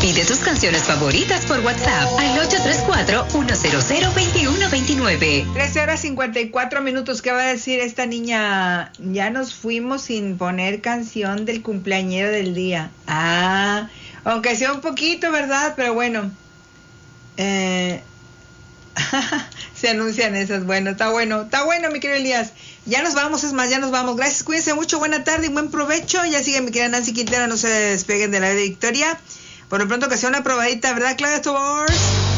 Pide tus canciones favoritas por WhatsApp al 834-100-2129. 13:54. ¿Qué va a decir esta niña? Ya nos fuimos sin poner canción del cumpleañero del día. Aunque sea un poquito, ¿verdad? Pero bueno. Se anuncian esas. Bueno, está bueno, mi querido Elías. Ya nos vamos, ya nos vamos. Gracias, cuídense mucho, buena tarde y buen provecho. Ya sigue mi querida Nancy Quintero, no se despeguen de la Victoria. Por lo pronto que sea una probadita, ¿verdad, Claudia Tobors?